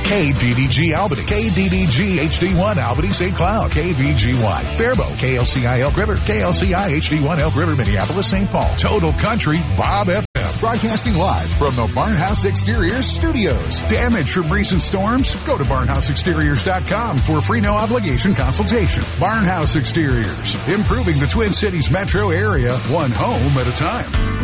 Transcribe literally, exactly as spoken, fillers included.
K D D G Albany, K D D G H D one Albany Saint Cloud, K V G Y Faribault, K L C I Elk River, K L C I H D one Elk River, Minneapolis, Saint Paul. Total Country, Bob F M. Broadcasting live from the Barnhouse Exteriors Studios. Damage from recent storms? Go to barnhouse exteriors dot com for a free no obligation consultation. Barnhouse Exteriors, improving the Twin Cities metro area, one home at a time.